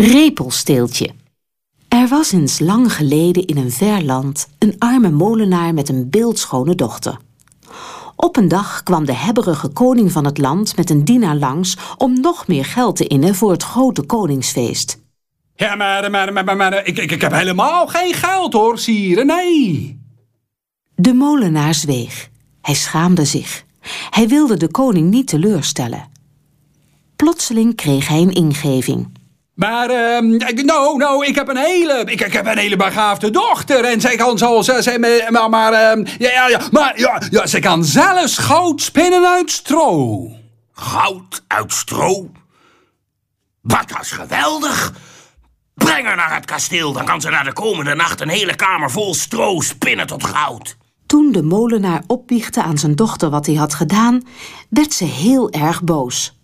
Repelsteeltje. Er was eens lang geleden in een ver land een arme molenaar met een beeldschone dochter. Op een dag kwam de hebberige koning van het land met een dienaar langs om nog meer geld te innen voor het grote koningsfeest. Ja, maar ik heb helemaal geen geld, hoor, sire, nee. De molenaar zweeg. Hij schaamde zich. Hij wilde de koning niet teleurstellen. Plotseling kreeg hij een ingeving. Maar, ik heb een hele begaafde dochter en zij kan ze kan zelfs goud spinnen uit stro. Goud uit stro? Wat is geweldig! Breng haar naar het kasteel, dan kan ze na de komende nacht een hele kamer vol stro spinnen tot goud. Toen de molenaar opbiechtte aan zijn dochter wat hij had gedaan, werd ze heel erg boos.